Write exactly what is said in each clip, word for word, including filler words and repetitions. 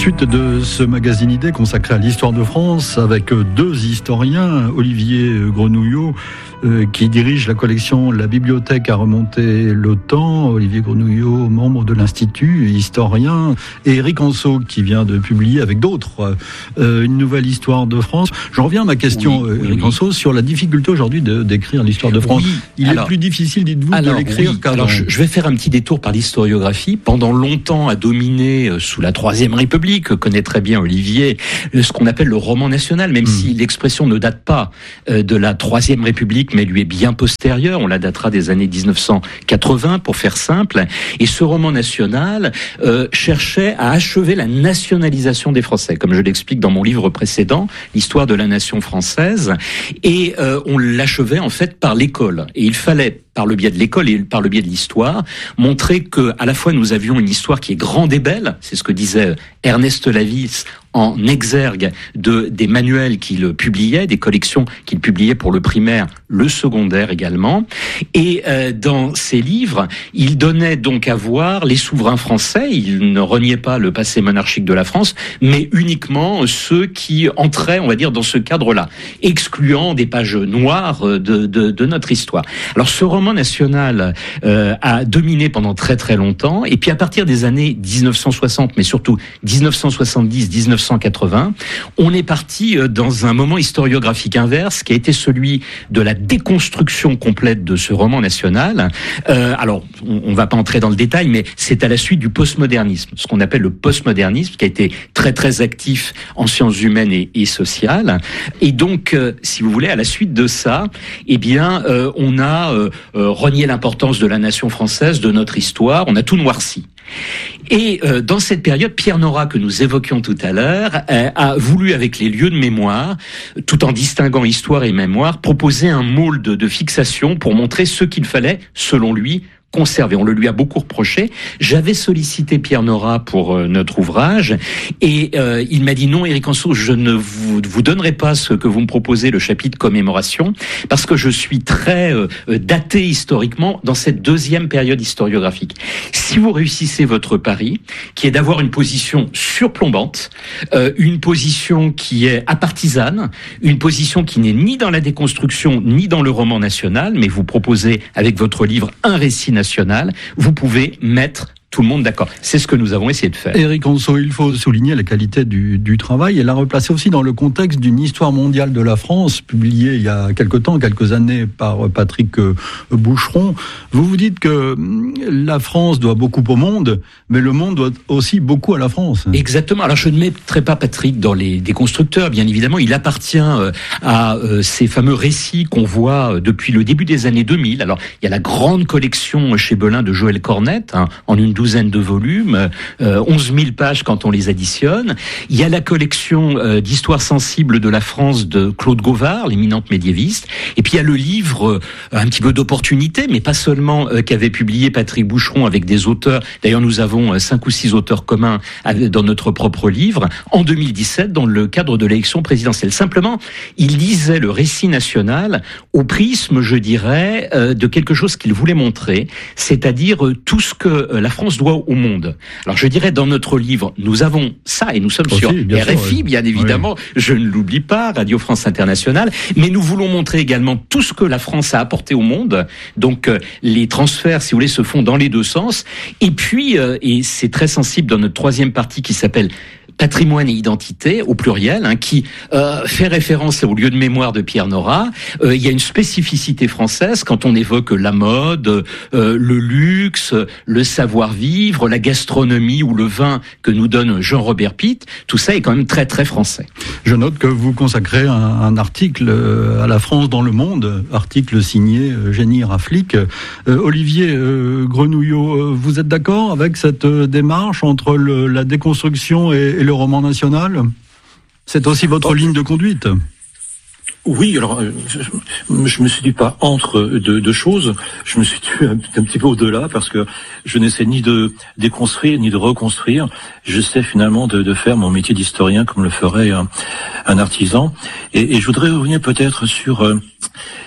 Suite de ce magazine Idées consacré à l'histoire de France avec deux historiens, Olivier Grenouillot euh, qui dirige la collection La Bibliothèque à remonter le temps, Olivier Grenouillot, membre de l'Institut, historien, et Éric Anseau qui vient de publier avec d'autres euh, une nouvelle histoire de France. J'en reviens à ma question, oui, Éric oui, Anseau, oui. sur la difficulté aujourd'hui de, d'écrire l'histoire de France. Oui, Il alors, est plus difficile, dites-vous, alors, de l'écrire oui, qu'avant. Alors, je, je vais faire un petit détour par l'historiographie. Pendant longtemps, a dominé euh, sous la Troisième République, que connaît très bien Olivier, ce qu'on appelle le roman national, même mmh. si l'expression ne date pas euh, de la Troisième République, mais lui est bien postérieure. On la datera des années dix-neuf cent quatre-vingts, pour faire simple. Et ce roman national euh, cherchait à achever la nationalisation des Français, comme je l'explique dans mon livre précédent, l'histoire de la nation française. Et euh, on l'achevait en fait par l'école. Et il fallait, par le biais de l'école et par le biais de l'histoire, montrer que à la fois nous avions une histoire qui est grande et belle, c'est ce que disait Ernest Lavis en exergue de des manuels qu'il publiait, des collections qu'il publiait pour le primaire, le secondaire également. Et euh, dans ses livres, il donnait donc à voir les souverains français. Il ne reniait pas le passé monarchique de la France, mais uniquement ceux qui entraient, on va dire, dans ce cadre-là, excluant des pages noires de, de, de notre histoire. Alors ce roman national euh, a dominé pendant très très longtemps, et puis à partir des années dix-neuf cent soixante, mais surtout dix-neuf cent soixante-dix dix-neuf cent quatre-vingts, on est parti dans un moment historiographique inverse qui a été celui de la déconstruction complète de ce roman national. Euh, alors, on ne va pas entrer dans le détail, mais c'est à la suite du postmodernisme, ce qu'on appelle le postmodernisme, qui a été très très actif en sciences humaines et, et sociales. Et donc, euh, si vous voulez, à la suite de ça, eh bien, euh, on a euh, euh, renié l'importance de la nation française, de notre histoire, on a tout noirci. Et euh, dans cette période, Pierre Nora, que nous évoquions tout à l'heure, euh, a voulu, avec les lieux de mémoire, tout en distinguant histoire et mémoire, proposer un moule de, de fixation pour montrer ce qu'il fallait, selon lui, conservé. On le lui a beaucoup reproché. J'avais sollicité Pierre Nora pour euh, notre ouvrage et euh, il m'a dit non, Éric Anseau, je ne vous, vous donnerai pas ce que vous me proposez, le chapitre commémoration, parce que je suis très euh, daté historiquement dans cette deuxième période historiographique. Si vous réussissez votre pari, qui est d'avoir une position surplombante, euh, une position qui est apartisane, une position qui n'est ni dans la déconstruction ni dans le roman national, mais vous proposez avec votre livre un récit national, vous pouvez mettre tout le monde d'accord. C'est ce que nous avons essayé de faire. Éric Anseau, il faut souligner la qualité du, du travail et la replacer aussi dans le contexte d'une histoire mondiale de la France, publiée il y a quelque temps, quelques années, par Patrick Boucheron. Vous vous dites que la France doit beaucoup au monde, mais le monde doit aussi beaucoup à la France. Exactement. Alors je ne mettrai pas Patrick dans les déconstructeurs, bien évidemment. Il appartient à ces fameux récits qu'on voit depuis le début des années deux mille. Alors il y a la grande collection chez Belin de Joël Cornette, hein, en une douzaine douzaine de volumes, euh, onze mille pages quand on les additionne. Il y a la collection euh, d'histoire sensible de la France de Claude Gauvard, l'éminente médiéviste. Et puis il y a le livre, euh, un petit peu d'opportunité, mais pas seulement, euh, qu'avait publié Patrick Boucheron avec des auteurs. D'ailleurs, nous avons euh, cinq ou six auteurs communs avec, dans notre propre livre, en deux mille dix-sept, dans le cadre de l'élection présidentielle. Simplement, il lisait le récit national au prisme, je dirais, euh, de quelque chose qu'il voulait montrer, c'est-à-dire euh, tout ce que euh, la France doit au monde. Alors je dirais dans notre livre, nous avons ça et nous sommes aussi, sur R F I, sûr, bien évidemment, oui. Je ne l'oublie pas, Radio France Internationale, mais nous voulons montrer également tout ce que la France a apporté au monde. Donc euh, les transferts, si vous voulez, se font dans les deux sens. Et puis, euh, et c'est très sensible dans notre troisième partie qui s'appelle Patrimoine et identité, au pluriel, hein, qui euh, fait référence au lieu de mémoire de Pierre Nora. Euh, il y a une spécificité française quand on évoque la mode, euh, le luxe, le savoir-vivre, la gastronomie ou le vin que nous donne Jean-Robert Pitt. Tout ça est quand même très très français. Je note que vous consacrez un, un article à la France dans le monde, article signé Jenny Raflick. Euh, Olivier euh, Grenouillot, vous êtes d'accord avec cette démarche entre le, la déconstruction et, et le roman national? C'est aussi votre oh. ligne de conduite? Oui, alors je, je me suis dit pas entre deux, deux choses, je me suis dit un, un petit peu au-delà parce que je n'essaie ni de déconstruire ni de reconstruire, j'essaie finalement de, de faire mon métier d'historien comme le ferait un, un artisan. Et, et je voudrais revenir peut-être sur euh,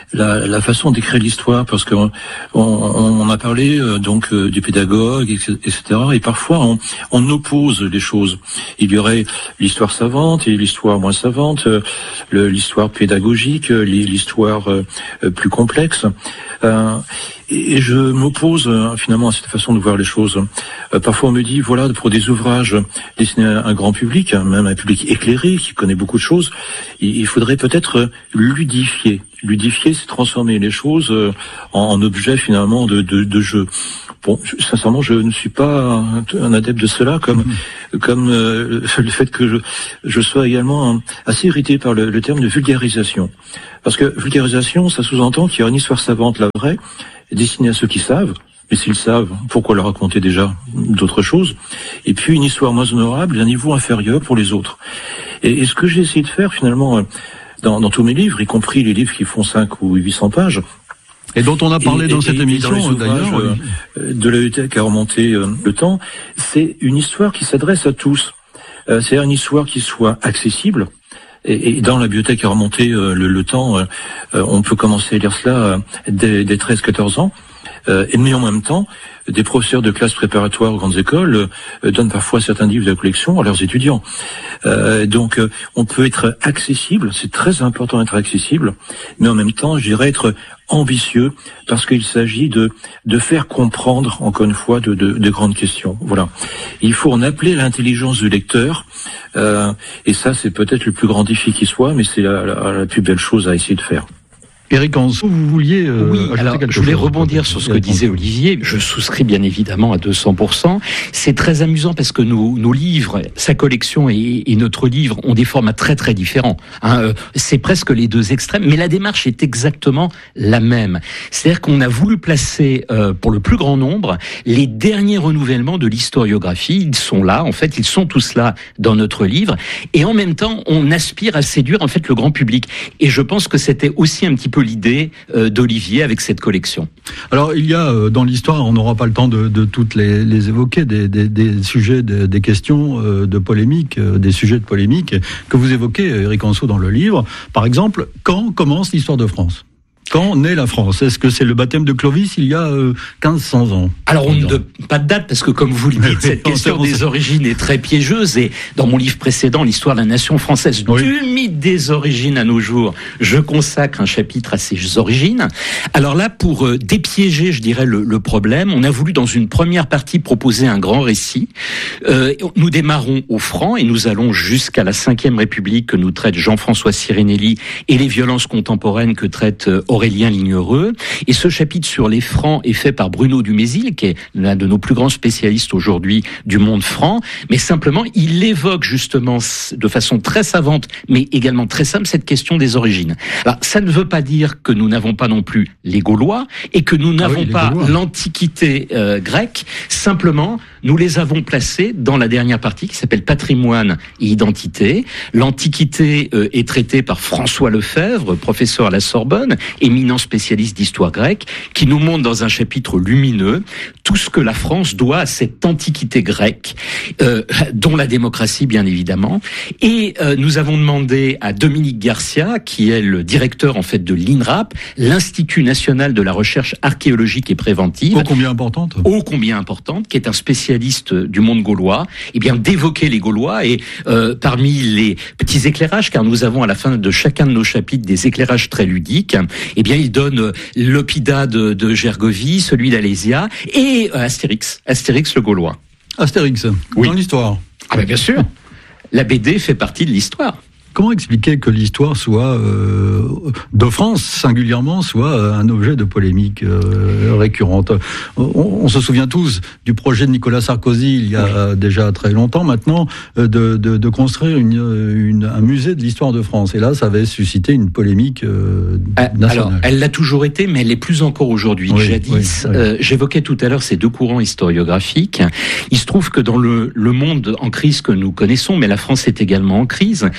la, la façon d'écrire l'histoire, parce qu'on on, on a parlé euh, donc euh, du pédagogue, et cetera. Et parfois on, on oppose les choses. Il y aurait l'histoire savante et l'histoire moins savante, euh, le, l'histoire pédagogique, l'histoire euh, plus complexe. Euh, et je m'oppose euh, finalement à cette façon de voir les choses. Euh, parfois on me dit, voilà, pour des ouvrages destinés à un grand public, hein, même un public éclairé qui connaît beaucoup de choses, il, il faudrait peut-être ludifier. Ludifier, c'est transformer les choses euh, en, en objet finalement de, de, de jeu. Bon, je, sincèrement, je ne suis pas un, un adepte de cela, comme mmh. comme euh, le fait que je, je sois également assez irrité par le, le terme de vulgarisation. Parce que vulgarisation, ça sous-entend qu'il y a une histoire savante, la vraie, destinée à ceux qui savent. Mais s'ils savent, pourquoi leur raconter déjà d'autres choses? Et puis une histoire moins honorable d'un niveau inférieur pour les autres. Et, et ce que j'ai essayé de faire finalement dans, dans tous mes livres, y compris les livres qui font cinq ou huit cents pages, et dont on a parlé et, dans et, cette et émission, dans d'ailleurs, euh, de l'A E T E C à remonter euh, le temps, c'est une histoire qui s'adresse à tous. Euh, c'est une histoire qui soit accessible. Et, et dans la bibliothèque à remonter euh, le, le temps, euh, on peut commencer à lire cela euh, dès, dès treize quatorze ans. Euh, mais en même temps, des professeurs de classes préparatoires aux grandes écoles euh, donnent parfois certains livres de la collection à leurs étudiants. Euh, donc, euh, on peut être accessible, c'est très important d'être accessible, mais en même temps, je dirais être ambitieux, parce qu'il s'agit de de faire comprendre, encore une fois, de, de, de grandes questions. Voilà. Il faut en appeler l'intelligence du lecteur, euh, et ça, c'est peut-être le plus grand défi qui soit, mais c'est la, la, la plus belle chose à essayer de faire. Éric Anseau, vous vouliez euh, oui, alors je voulais chose, rebondir sur ce que disait Olivier. Je souscris bien évidemment à deux cents pour cent. C'est très amusant parce que nos, nos livres, sa collection et, et notre livre ont des formats très très différents. Hein, c'est presque les deux extrêmes, mais la démarche est exactement la même. C'est-à-dire qu'on a voulu placer euh, pour le plus grand nombre les derniers renouvellements de l'historiographie. Ils sont là, en fait, ils sont tous là dans notre livre. Et en même temps, on aspire à séduire en fait le grand public. Et je pense que c'était aussi un petit peu l'idée euh, d'Olivier avec cette collection. Alors il y a euh, dans l'histoire, on n'aura pas le temps de, de toutes les, les évoquer, des, des, des sujets, des, des questions euh, de polémique, euh, des sujets de polémique que vous évoquez, Éric Anseau, dans le livre. Par exemple, quand commence l'histoire de France ? Quand naît la France? Est-ce que c'est le baptême de Clovis il y a euh, quinze cents ans? Alors, on ne donne pas de date, parce que comme vous le dites, cette question des origines est très piégeuse, et dans mon livre précédent, l'histoire de la nation française, oui. du mythe des origines à nos jours, je consacre un chapitre à ces origines. Alors là, pour euh, dépiéger, je dirais, le, le problème, on a voulu, dans une première partie, proposer un grand récit. Euh, nous démarrons au franc, et nous allons jusqu'à la cinquième République que nous traite Jean-François Sirinelli, et les violences contemporaines que traite euh, Aurélien Lignereux. Et ce chapitre sur les Francs est fait par Bruno Dumézil, qui est l'un de nos plus grands spécialistes aujourd'hui du monde franc. Mais simplement, il évoque justement de façon très savante, mais également très simple, cette question des origines. Alors, ça ne veut pas dire que nous n'avons pas non plus les Gaulois et que nous n'avons ah oui, pas Gaulois. l'Antiquité euh, grecque. Simplement, nous les avons placés dans la dernière partie qui s'appelle Patrimoine et Identité. L'Antiquité euh, est traitée par François Lefebvre, professeur à la Sorbonne, éminent spécialiste d'histoire grecque, qui nous montre dans un chapitre lumineux tout ce que la France doit à cette antiquité grecque, euh, dont la démocratie bien évidemment. Et euh, nous avons demandé à Dominique Garcia, qui est le directeur en fait de l'INRAP, l'Institut national de la recherche archéologique et préventive, ô combien importante, ô combien importante, qui est un spécialiste du monde gaulois, et bien d'évoquer les Gaulois. Et euh, parmi les petits éclairages, car nous avons à la fin de chacun de nos chapitres des éclairages très ludiques, eh bien, il donne l'Oppida de, de Gergovie, celui d'Alésia, et euh, Astérix, Astérix le Gaulois. Astérix, oui. Dans l'histoire. Ah ben bien sûr, la B D fait partie de l'histoire. Comment expliquer que l'histoire soit, euh, de France singulièrement, soit un objet de polémique euh, récurrente? on, on se souvient tous du projet de Nicolas Sarkozy, il y a oui. déjà très longtemps maintenant, de, de, de construire une, une, un musée de l'histoire de France. Et là, ça avait suscité une polémique euh, nationale. Alors, elle l'a toujours été, mais elle l'est plus encore aujourd'hui. Oui, Jadis, oui, oui. Euh, j'évoquais tout à l'heure ces deux courants historiographiques. Il se trouve que dans le, le monde en crise que nous connaissons, mais la France est également en crise, une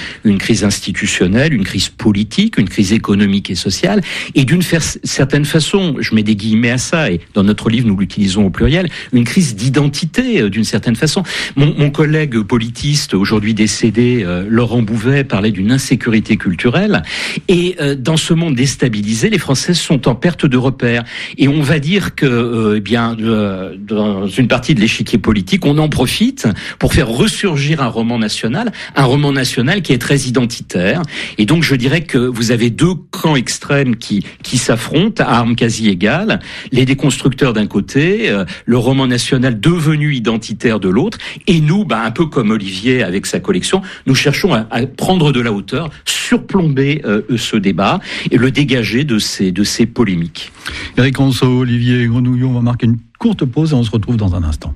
crise institutionnelle, une crise politique, une crise économique et sociale, et d'une fa- certaine façon, je mets des guillemets à ça, et dans notre livre nous l'utilisons au pluriel, une crise d'identité euh, d'une certaine façon. Mon, mon collègue politiste, aujourd'hui décédé, euh, Laurent Bouvet, parlait d'une insécurité culturelle, et euh, dans ce monde déstabilisé, les Français sont en perte de repères, et on va dire que, euh, eh bien, euh, dans une partie de l'échiquier politique, on en profite pour faire ressurgir un roman national, un roman national qui est très identitaire. Et donc, je dirais que vous avez deux camps extrêmes qui qui s'affrontent à armes quasi égales. Les déconstructeurs d'un côté, euh, le roman national devenu identitaire de l'autre, et nous, bah, un peu comme Olivier avec sa collection, nous cherchons à, à prendre de la hauteur, surplomber euh, ce débat et le dégager de ces de ces polémiques. Éric Ronceau, Olivier Grenouillot, on va marquer une courte pause et on se retrouve dans un instant.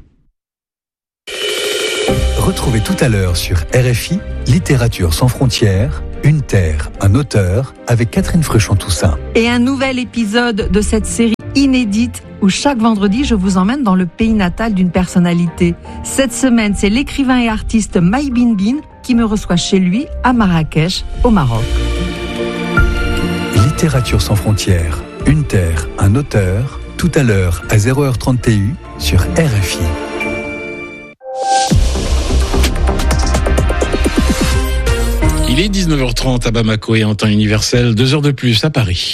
Retrouvez tout à l'heure sur R F I, Littérature sans frontières, une terre, un auteur, avec Catherine Fruchon-Toussaint. Et un nouvel épisode de cette série inédite où chaque vendredi, je vous emmène dans le pays natal d'une personnalité. Cette semaine, c'est l'écrivain et artiste Maï Binbin qui me reçoit chez lui à Marrakech, au Maroc. Littérature sans frontières, une terre, un auteur, tout à l'heure à zéro heure trente et un sur R F I. Il est dix-neuf heures trente à Bamako et en temps universel, deux heures de plus à Paris.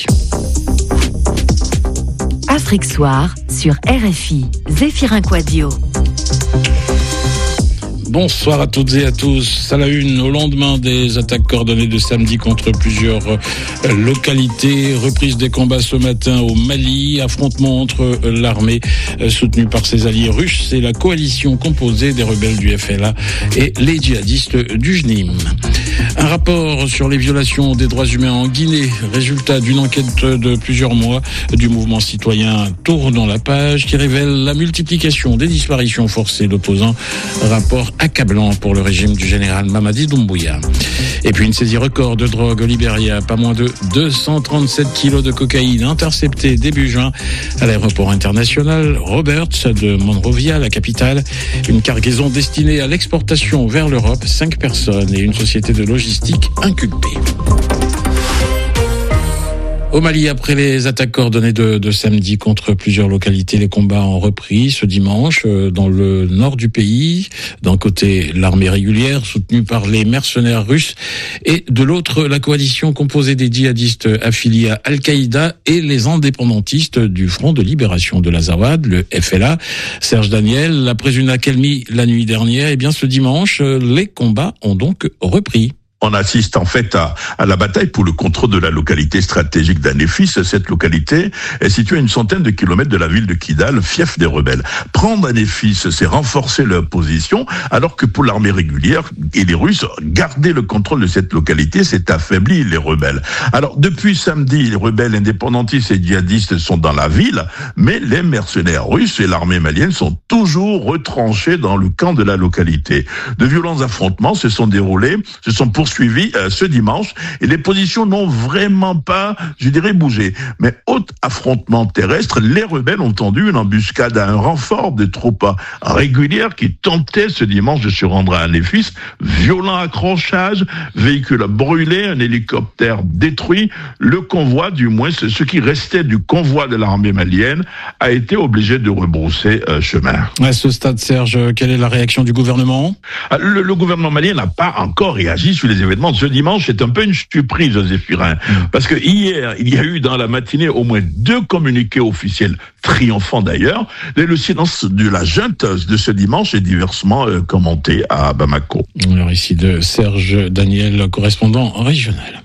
Afrique Soir sur R F I, Zéphirin Quadio. Bonsoir à toutes et à tous. À la une, au lendemain des attaques coordonnées de samedi contre plusieurs localités, reprise des combats ce matin au Mali, affrontement entre l'armée soutenue par ses alliés russes et la coalition composée des rebelles du F L A et les djihadistes du J N I M. Un rapport sur les violations des droits humains en Guinée, résultat d'une enquête de plusieurs mois du mouvement citoyen Tournons la page, qui révèle la multiplication des disparitions forcées d'opposants. Rapport accablant pour le régime du général Mamadi Doumbouya. Et puis une saisie record de drogue au Libéria, pas moins de deux cent trente-sept kilos de cocaïne interceptés début juin à l'aéroport international Roberts de Monrovia, la capitale. Une cargaison destinée à l'exportation vers l'Europe, cinq personnes et une société de logistique inculpée. Au Mali, après les attaques coordonnées de, de samedi contre plusieurs localités, les combats ont repris ce dimanche euh, dans le nord du pays. D'un côté, l'armée régulière soutenue par les mercenaires russes et de l'autre, la coalition composée des djihadistes affiliés à Al-Qaïda et les indépendantistes du Front de Libération de l'Azawad, le F L A. Serge Daniel, après une accalmie la nuit dernière, et bien ce dimanche, les combats ont donc repris. On assiste en fait à, à la bataille pour le contrôle de la localité stratégique d'Anéfis. Cette localité est située à une centaine de kilomètres de la ville de Kidal, fief des rebelles. Prendre Anéfis, c'est renforcer leur position, alors que pour l'armée régulière et les Russes, garder le contrôle de cette localité, c'est affaiblir les rebelles. Alors depuis samedi, les rebelles indépendantistes et djihadistes sont dans la ville, mais les mercenaires russes et l'armée malienne sont toujours retranchés dans le camp de la localité. De violents affrontements se sont déroulés, se sont poursuivis suivi euh, ce dimanche et les positions n'ont vraiment pas, je dirais, bougé. Mais autre affrontement terrestre, les rebelles ont tendu une embuscade à un renfort de troupes régulières qui tentaient ce dimanche de se rendre à Anéfis. Violent accrochage, véhicule brûlé, un hélicoptère détruit. Le convoi, du moins ce qui restait du convoi de l'armée malienne, a été obligé de rebrousser euh, chemin. À ce stade, Serge, quelle est la réaction du gouvernement ? le, le gouvernement malien n'a pas encore réagi sur les événements de ce dimanche. C'est un peu une surprise, Zéphirin, parce que hier, il y a eu dans la matinée au moins deux communiqués officiels, triomphants d'ailleurs, et le silence de la junte de ce dimanche est diversement euh, commenté à Bamako. Alors ici de Serge Daniel, correspondant régional.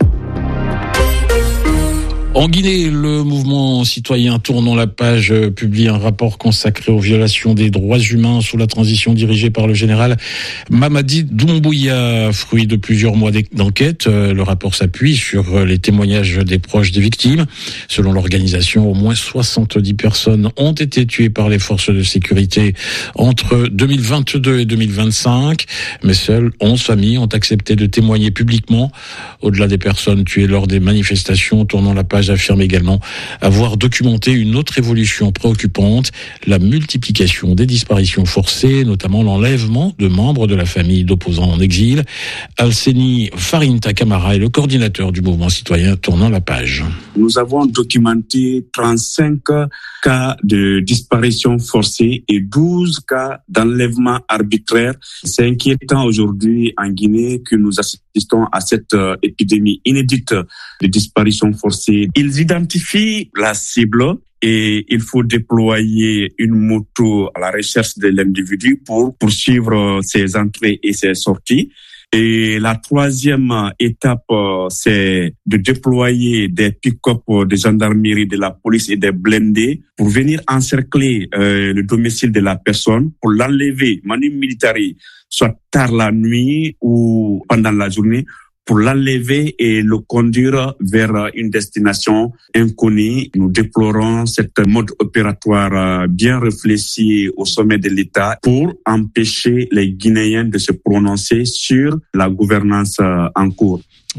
En Guinée, le mouvement citoyen Tournons la page publie un rapport consacré aux violations des droits humains sous la transition dirigée par le général Mamadi Doumbouya, fruit de plusieurs mois d'enquête. Le rapport s'appuie sur les témoignages des proches des victimes. Selon l'organisation, au moins soixante-dix personnes ont été tuées par les forces de sécurité entre deux mille vingt-deux et deux mille vingt-cinq, mais seules onze familles ont accepté de témoigner publiquement. Au-delà des personnes tuées lors des manifestations, Tournons la page page affirme également avoir documenté une autre évolution préoccupante, la multiplication des disparitions forcées, notamment l'enlèvement de membres de la famille d'opposants en exil. Alseni Farinta Camara est le coordinateur du mouvement citoyen Tournant la page. Nous avons documenté trente-cinq cas de disparition forcée et douze cas d'enlèvement arbitraire. C'est inquiétant aujourd'hui en Guinée que nous assistons à cette euh, épidémie inédite de disparition forcée. Ils identifient la cible et il faut déployer une moto à la recherche de l'individu pour poursuivre ses entrées et ses sorties. Et la troisième étape, c'est de déployer des pick-up de gendarmerie, de la police et des blindés pour venir encercler euh, le domicile de la personne, pour l'enlever, manu militari, soit tard la nuit ou pendant la journée, pour l'enlever et le conduire vers une destination inconnue. Nous déplorons cette mode opératoire bien réfléchi au sommet de l'État pour empêcher les Guinéens de se prononcer sur la gouvernance en cours.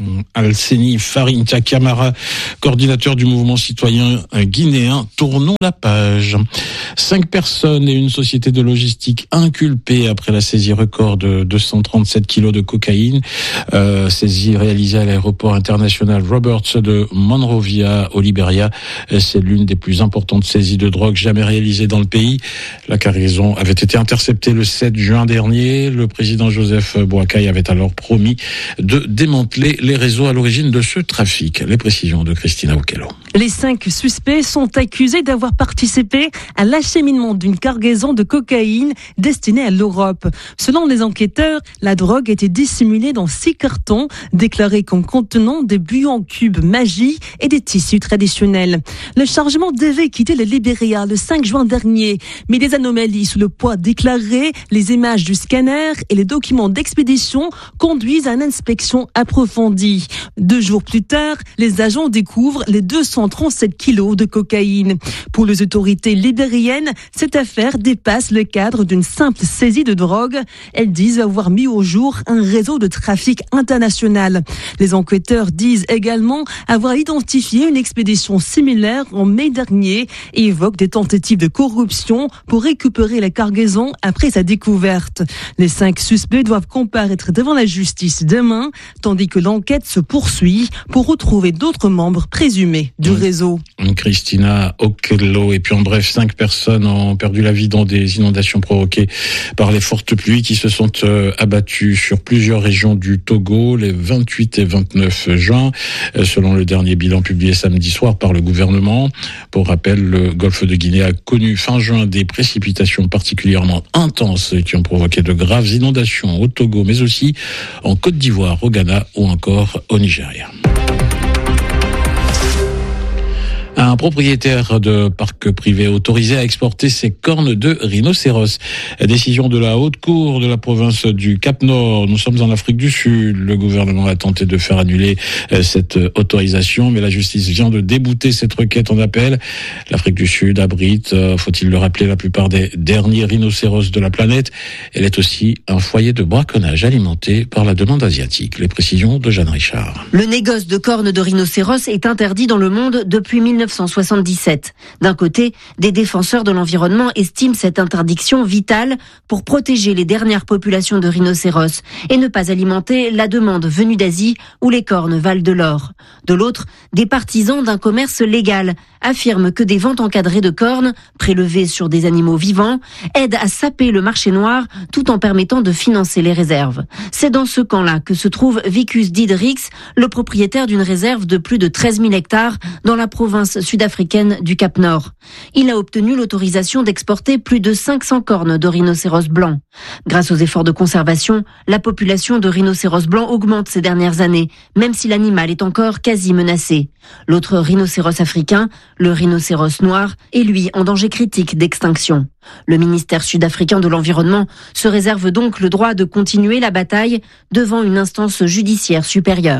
Alseni Farinta Camara, coordinateur du mouvement citoyen guinéen Tournons la page. Cinq personnes et une société de logistique inculpées après la saisie record de deux cent trente-sept kilos de cocaïne. Euh, saisie réalisée à l'aéroport international Roberts de Monrovia au Liberia. C'est l'une des plus importantes saisies de drogue jamais réalisées dans le pays. La cargaison avait été interceptée le sept juin dernier. Le président Joseph Boakai avait alors promis de démanteler les réseaux à l'origine de ce trafic. Les précisions de Christina Okello. Les cinq suspects sont accusés d'avoir participé à l'acheminement d'une cargaison de cocaïne destinée à l'Europe. Selon les enquêteurs, la drogue était dissimulée dans six cartons déclarés comme contenant des bouillons en cubes magie et des tissus traditionnels. Le chargement devait quitter le Libéria le cinq juin dernier, mais des anomalies sous le poids déclaré, les images du scanner et les documents d'expédition conduisent à une inspection approfondie. Deux jours plus tard, les agents découvrent les deux cent trente-sept kilos de cocaïne. Pour les autorités libériennes, cette affaire dépasse le cadre d'une simple saisie de drogue. Elles disent avoir mis au jour un réseau de trafic international. Les enquêteurs disent également avoir identifié une expédition similaire en mai dernier et évoquent des tentatives de corruption pour récupérer la cargaison après sa découverte. Les cinq suspects doivent comparaître devant la justice demain, tandis que l'enquête se poursuit pour retrouver d'autres membres présumés du réseau. Christina Okello. Et puis en bref, cinq personnes ont perdu la vie dans des inondations provoquées par les fortes pluies qui se sont euh, abattues sur plusieurs régions du Togo les vingt-huit et vingt-neuf juin, euh, selon le dernier bilan publié samedi soir par le gouvernement. Pour rappel, le golfe de Guinée a connu fin juin des précipitations particulièrement intenses qui ont provoqué de graves inondations au Togo, mais aussi en Côte d'Ivoire, au Ghana ou encore au Nigeria. Un propriétaire de parc privé autorisé à exporter ses cornes de rhinocéros. Décision de la haute cour de la province du Cap-Nord. Nous sommes en Afrique du Sud. Le gouvernement a tenté de faire annuler cette autorisation, mais la justice vient de débouter cette requête en appel. L'Afrique du Sud abrite, faut-il le rappeler, la plupart des derniers rhinocéros de la planète. Elle est aussi un foyer de braconnage alimenté par la demande asiatique. Les précisions de Jeanne Richard. Le négoce de cornes de rhinocéros est interdit dans le monde depuis mille neuf cent soixante-dix-sept. D'un côté, des défenseurs de l'environnement estiment cette interdiction vitale pour protéger les dernières populations de rhinocéros et ne pas alimenter la demande venue d'Asie où les cornes valent de l'or. De l'autre, des partisans d'un commerce légal affirment que des ventes encadrées de cornes, prélevées sur des animaux vivants, aident à saper le marché noir tout en permettant de financer les réserves. C'est dans ce camp-là que se trouve Vicus Diedericks, le propriétaire d'une réserve de plus de treize mille hectares dans la province sud-africaine du Cap-Nord. Il a obtenu l'autorisation d'exporter plus de cinq cents cornes de rhinocéros blancs. Grâce aux efforts de conservation, la population de rhinocéros blancs augmente ces dernières années, même si l'animal est encore quasi menacé. L'autre rhinocéros africain, le rhinocéros noir, est lui en danger critique d'extinction. Le ministère sud-africain de l'Environnement se réserve donc le droit de continuer la bataille devant une instance judiciaire supérieure.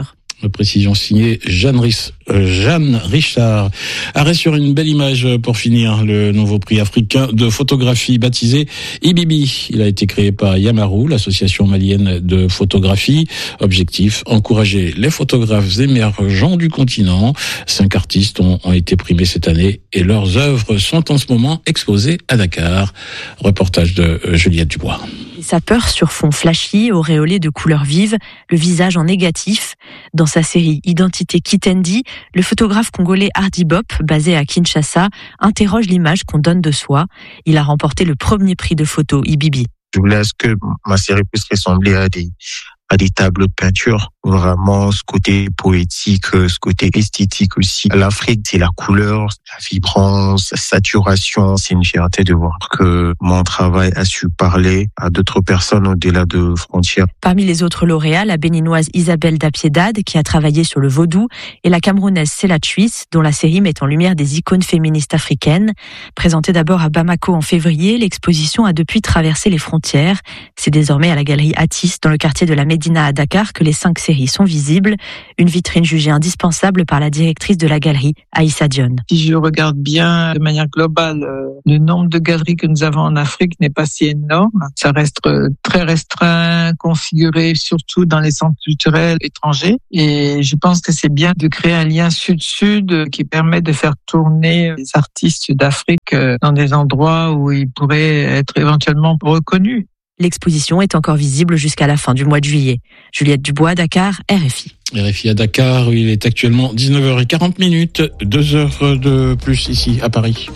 Précision signée Jeanne, Rich, euh, Jeanne Richard. Arrêt sur une belle image pour finir, le nouveau prix africain de photographie baptisé Ibibi. Il a été créé par Yamaru, l'association malienne de photographie. Objectif, encourager les photographes émergents du continent. Cinq artistes ont, ont été primés cette année et leurs œuvres sont en ce moment exposées à Dakar. Reportage de Juliette Dubois. Les sapeurs sur fond flashy, auréolés de couleurs vives, le visage en négatif. Dans sa série Identité Kitendi, le photographe congolais Hardy Bop, basé à Kinshasa, interroge l'image qu'on donne de soi. Il a remporté le premier prix de photo Ibibi. Je voulais à ce que ma série puisse ressembler à des, à des tableaux de peinture. Vraiment, ce côté poétique, ce côté esthétique aussi. L'Afrique, c'est la couleur, la vibrance, la saturation. C'est une fierté de voir que mon travail a su parler à d'autres personnes au-delà de frontières. Parmi les autres lauréats, la béninoise Isabelle Dapiedade, qui a travaillé sur le vaudou, et la camerounaise Céla Thuis, dont la série met en lumière des icônes féministes africaines. Présentée d'abord à Bamako en février, l'exposition a depuis traversé les frontières. C'est désormais à la galerie Atis, dans le quartier de la Médina à Dakar, que les cinq séries sont visibles, une vitrine jugée indispensable par la directrice de la galerie, Aïssa Dione. Si je regarde bien de manière globale, le nombre de galeries que nous avons en Afrique n'est pas si énorme. Ça reste très restreint, configuré surtout dans les centres culturels étrangers. Et je pense que c'est bien de créer un lien sud-sud qui permet de faire tourner les artistes d'Afrique dans des endroits où ils pourraient être éventuellement reconnus. L'exposition est encore visible jusqu'à la fin du mois de juillet. Juliette Dubois, Dakar, R F I. R F I à Dakar, il est actuellement dix-neuf heures quarante, deux heures de plus ici à Paris.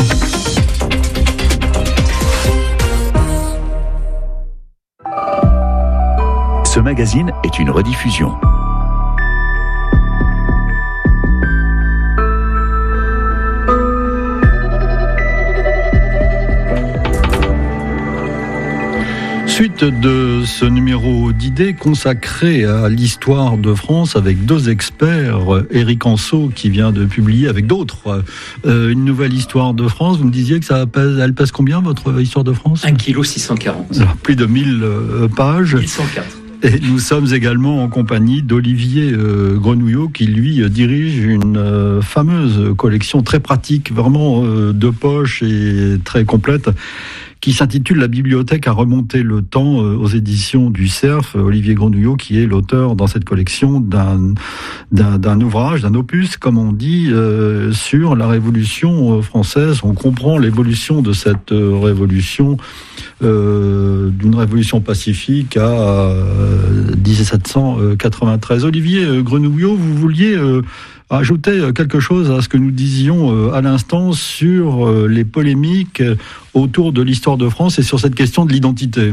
Ce magazine est une rediffusion. Suite de ce numéro d'idées consacré à l'histoire de France avec deux experts, Éric Anceau qui vient de publier avec d'autres euh, une nouvelle histoire de France. Vous me disiez que ça pèse, elle pèse combien votre histoire de France ? un virgule six cent quarante. Alors, plus de mille euh, pages. mille cent quatre. Et nous sommes également en compagnie d'Olivier euh, Grenouillot qui lui euh, dirige une euh, fameuse collection très pratique, vraiment euh, de poche et très complète, qui s'intitule La bibliothèque à remonter le temps aux éditions du Cerf. Olivier Grenouillot qui est l'auteur dans cette collection d'un, d'un, d'un ouvrage, d'un opus, comme on dit, euh, sur la Révolution française. On comprend l'évolution de cette révolution, euh, d'une révolution pacifique à euh, dix-sept cent quatre-vingt-treize. Olivier Grenouillot, vous vouliez... Euh, ajouter quelque chose à ce que nous disions à l'instant sur les polémiques autour de l'histoire de France et sur cette question de l'identité.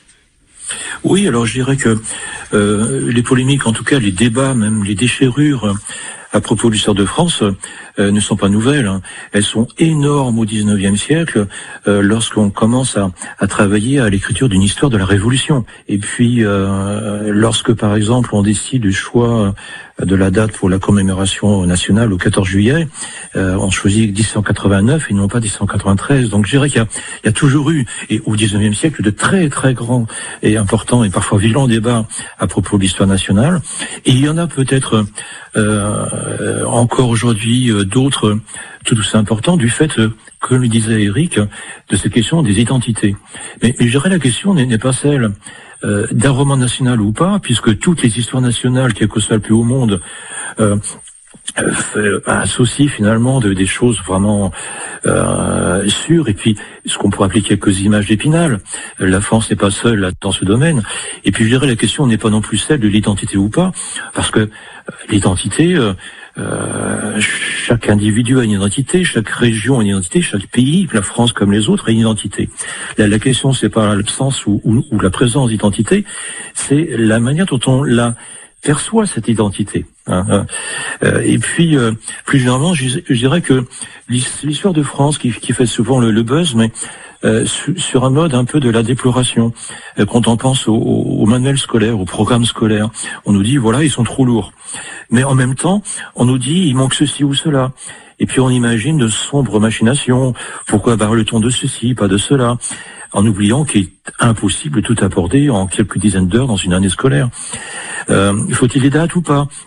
Oui, alors je dirais que euh, les polémiques, en tout cas les débats, même les déchirures à propos de l'histoire de France euh, ne sont pas nouvelles. Hein. Elles sont énormes au dix-neuvième siècle euh, lorsqu'on commence à, à travailler à l'écriture d'une histoire de la Révolution. Et puis euh, lorsque par exemple on décide du choix de la date pour la commémoration nationale au quatorze juillet, euh, on choisit dix-sept cent quatre-vingt-neuf et non pas dix-sept cent quatre-vingt-treize. Donc je dirais qu'il y a, il y a toujours eu, et au dix-neuvième siècle, de très très grands et importants et parfois violents débats à propos de l'histoire nationale. Et il y en a peut-être euh, encore aujourd'hui euh, d'autres tout aussi importants du fait, euh, comme le disait Eric, de cette question des identités. Mais, mais je dirais la question n'est, n'est pas celle Euh, d'un roman national ou pas, puisque toutes les histoires nationales, quel que soit le plus haut monde, euh, euh, associent finalement de, des choses vraiment euh, sûres, et puis ce qu'on pourrait appeler quelques images d'Épinal. La France n'est pas seule là, dans ce domaine. Et puis je dirais la question n'est pas non plus celle de l'identité ou pas, parce que l'identité... Euh, Euh, chaque individu a une identité, chaque région a une identité, chaque pays, la France comme les autres, a une identité. La, la question, c'est pas l'absence ou, ou, ou la présence d'identité, c'est la manière dont on la perçoit, cette identité. Hein, hein. Euh, et puis, euh, plus généralement, je, je dirais que l'histoire de France, qui, qui fait souvent le, le buzz, mais Euh, su, sur un mode un peu de la déploration. Euh, quand on pense au, au, au manuel scolaire, au programme scolaire, on nous dit, voilà, ils sont trop lourds. Mais en même temps, on nous dit, il manque ceci ou cela. Et puis on imagine de sombres machinations. Pourquoi avoir le temps de ceci, pas de cela? En oubliant qu'il est impossible de tout aborder en quelques dizaines d'heures dans une année scolaire. Euh, faut-il des dates ou pas?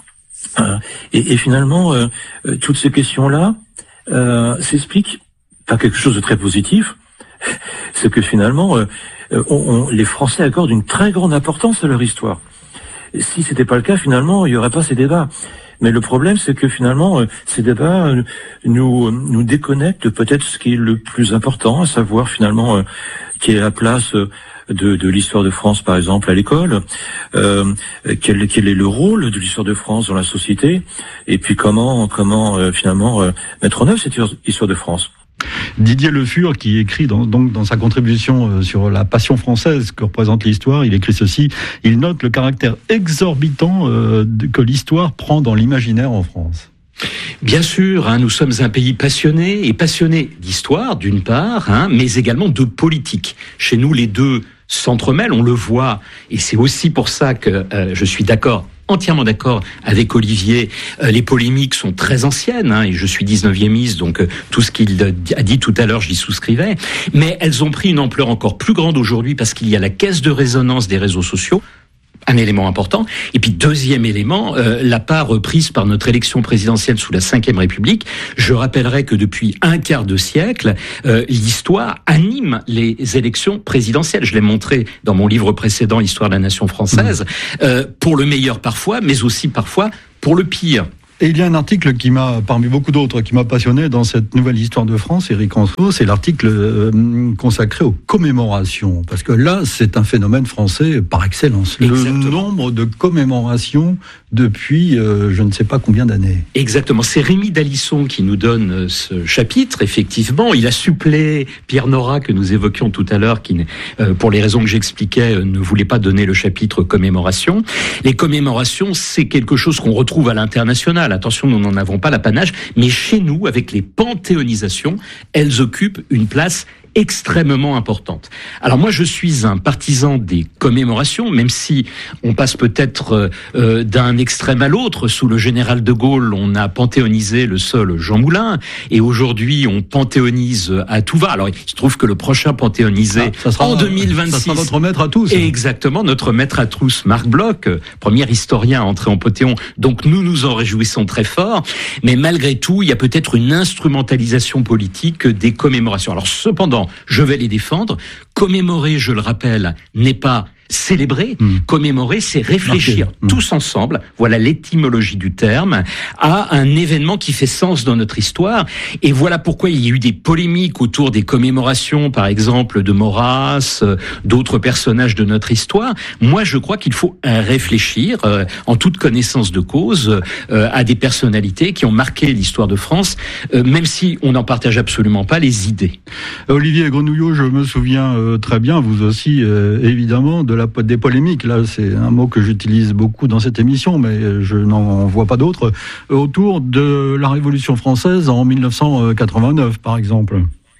Euh, et, et finalement, euh, toutes ces questions-là euh, s'expliquent par quelque chose de très positif, c'est que finalement, euh, on, on, les Français accordent une très grande importance à leur histoire. Et si c'était pas le cas, finalement, il y aurait pas ces débats. Mais le problème, c'est que finalement, euh, ces débats euh, nous nous déconnectent peut-être ce qui est le plus important, à savoir finalement euh, quelle est la place euh, de, de l'histoire de France, par exemple, à l'école, euh, quel, quel est le rôle de l'histoire de France dans la société, et puis comment comment euh, finalement euh, mettre en œuvre cette histoire de France. Didier Le Fur, qui écrit dans, donc dans sa contribution sur la passion française que représente l'histoire, il écrit ceci: il note le caractère exorbitant euh, que l'histoire prend dans l'imaginaire en France. Bien sûr, hein, nous sommes un pays passionné, et passionné d'histoire d'une part, hein, mais également de politique. Chez nous, les deux s'entremêlent, on le voit, et c'est aussi pour ça que euh, je suis d'accord entièrement d'accord avec Olivier. Euh, les polémiques sont très anciennes, hein, et je suis dix-neuviémiste, donc euh, tout ce qu'il a dit tout à l'heure, j'y souscrivais. Mais elles ont pris une ampleur encore plus grande aujourd'hui parce qu'il y a la caisse de résonance des réseaux sociaux. Un élément important. Et puis deuxième élément, euh, la part prise par notre élection présidentielle sous la cinquième République. Je rappellerai que depuis un quart de siècle, euh, l'histoire anime les élections présidentielles. Je l'ai montré dans mon livre précédent, Histoire de la nation française, mmh. euh, pour le meilleur parfois, mais aussi parfois pour le pire. Et il y a un article qui m'a, parmi beaucoup d'autres, qui m'a passionné dans cette nouvelle histoire de France, Éric Anceau, c'est l'article euh, consacré aux commémorations. Parce que là, c'est un phénomène français par excellence. Exactement. Le nombre de commémorations depuis euh, je ne sais pas combien d'années. Exactement. C'est Rémi Dalisson qui nous donne ce chapitre, effectivement. Il a suppléé Pierre Nora, que nous évoquions tout à l'heure, qui, euh, pour les raisons que j'expliquais, ne voulait pas donner le chapitre commémoration. Les commémorations, c'est quelque chose qu'on retrouve à l'international. Attention, nous n'en avons pas l'apanage, mais chez nous, avec les panthéonisations, elles occupent une place extrêmement importante. Alors moi, je suis un partisan des commémorations, même si on passe peut-être euh, d'un extrême à l'autre. Sous le général de Gaulle, on a panthéonisé le seul Jean Moulin, et aujourd'hui, on panthéonise à tout va. Alors, il se trouve que le prochain panthéonisé ah, ça sera, en deux mille vingt-six... Ça sera notre maître à tous. Exactement, notre maître à tous, Marc Bloch, premier historien à entrer en Panthéon. Donc, nous nous en réjouissons très fort. Mais malgré tout, il y a peut-être une instrumentalisation politique des commémorations. Alors, cependant, je vais les défendre. Commémorer, je le rappelle, n'est pas célébrer. Mmh. Commémorer, c'est réfléchir mmh. tous ensemble, voilà l'étymologie du terme, à un événement qui fait sens dans notre histoire. Et voilà pourquoi il y a eu des polémiques autour des commémorations, par exemple, de Maurras, euh, d'autres personnages de notre histoire. Moi, je crois qu'il faut euh, réfléchir, euh, en toute connaissance de cause, euh, à des personnalités qui ont marqué l'histoire de France, euh, même si on n'en partage absolument pas les idées. Olivier Grenouillot, je me souviens euh, très bien, vous aussi, euh, évidemment, de la des polémiques, là c'est un mot que j'utilise beaucoup dans cette émission, mais je n'en vois pas d'autres, autour de la Révolution française en mille neuf cent quatre-vingt-neuf, par exemple.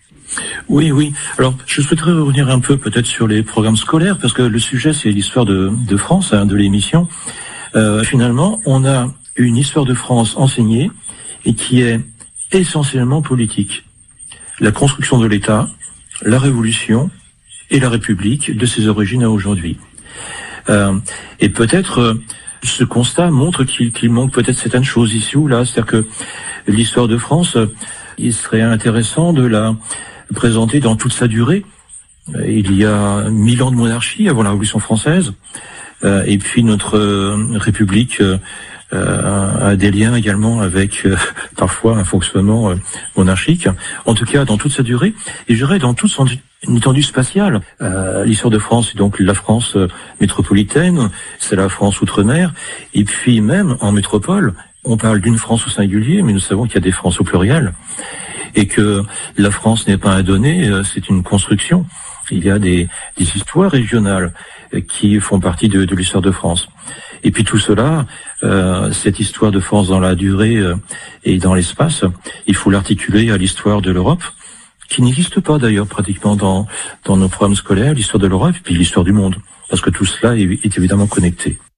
Oui, oui. Alors, je souhaiterais revenir un peu peut-être sur les programmes scolaires, parce que le sujet, c'est l'histoire de, de France, hein, de l'émission. Euh, finalement, on a une histoire de France enseignée et qui est essentiellement politique. La construction de l'État, la Révolution et la République de ses origines à aujourd'hui. Euh, et peut-être euh, ce constat montre qu'il, qu'il manque peut-être certaines choses ici ou là. C'est-à-dire que l'histoire de France, euh, il serait intéressant de la présenter dans toute sa durée. Euh, il y a mille ans de monarchie avant la Révolution française, euh, et puis notre euh, République euh, euh, a des liens également avec euh, parfois un fonctionnement euh, monarchique. En tout cas, dans toute sa durée, et je dirais dans toute son une étendue spatiale. Euh, l'histoire de France, c'est donc la France euh, métropolitaine, c'est la France outre-mer, et puis même en métropole, on parle d'une France au singulier, mais nous savons qu'il y a des France au pluriel, et que la France n'est pas un donné, euh, c'est une construction. Il y a des, des histoires régionales euh, qui font partie de, de l'histoire de France. Et puis tout cela, euh, cette histoire de France dans la durée euh, et dans l'espace, il faut l'articuler à l'histoire de l'Europe, qui n'existe pas d'ailleurs pratiquement dans, dans nos programmes scolaires, l'histoire de l'Europe et puis l'histoire du monde, parce que tout cela est, est évidemment connecté.